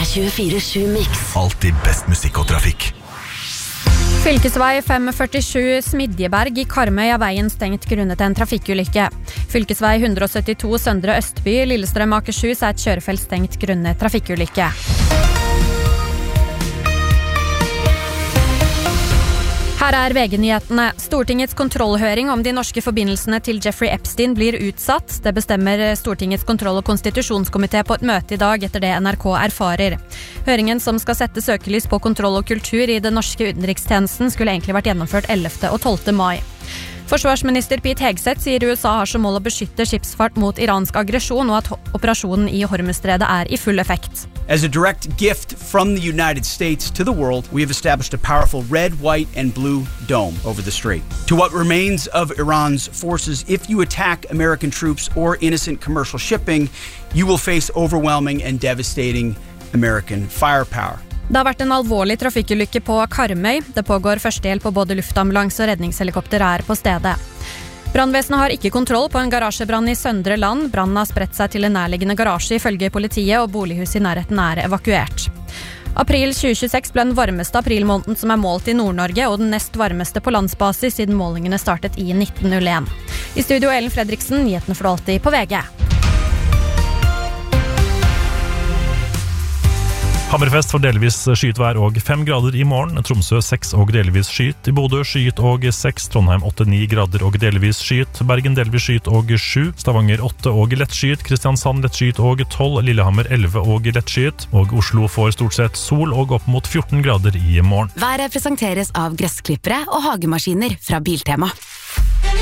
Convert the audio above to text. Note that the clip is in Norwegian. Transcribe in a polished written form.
P24 Mix. Alltid best musikk og trafikk. Fylkesvei 547 Smidjeberg I Karmøy veien stengt grunnet en trafikkulykke. Fylkesvei 172 Søndre Østby Lillestrøm Akershus et kjørefelt stengt grunnet trafikkulykke. Her VG-nyhetene. Stortingets kontrollhøring om de norske forbindelsene til Jeffrey Epstein blir utsatt. Det bestemmer Stortingets kontroll- og konstitusjonskomité på et møte I dag etter det NRK erfarer. Høringen som skal sette søkelys på kontroll og kultur I den norske utenrikstjenesten skulle egentlig vært gjennomført 11. og 12. mai. Forsvarsminister Pete Hegseth sier USA har som mål å beskytte skipsfart mot iransk aggresjon og at operasjonen I Hormuzstredet I full effekt. As a direct gift from the United States to the world, we have established a powerful red, white, and blue dome over the strait. To what remains of Iran's forces, if you attack American troops or innocent commercial shipping, you will face overwhelming and devastating American firepower. Det har vært en alvorlig trafikkulykke på Karmøy. Det pågår førstehjelp på både luftambulanse og redningshelikopter på stedet. Brannvesenet har ikke kontroll på en garasjebrann I Søndre Land. Brannen har spredt seg til en nærliggende garasje ifølge politiet, og bolighuset I nærheten evakuert. April 2026 ble den varmeste aprilmåneden som målt I Nord-Norge, og den nest varmeste på landsbasis siden målingene startet I 1901. I studio Ellen Fredriksen, nyhetene for alltid på VG. Hammerfest for delvis skyet vær og 5 grader I morgen. Tromsø 6 og delvis skyet. I Bodø skyet og 6. Trondheim 8-9 grader og delvis skyet. Bergen delvis skyet og 7. Stavanger 8 og lett skyet. Kristiansand lett skyet og 12. Lillehammer 11 og lett skyet. Og Oslo får stort sett sol og opp mot 14 grader I morgen. Været presenteres av gressklippere og hagemaskiner fra Biltema.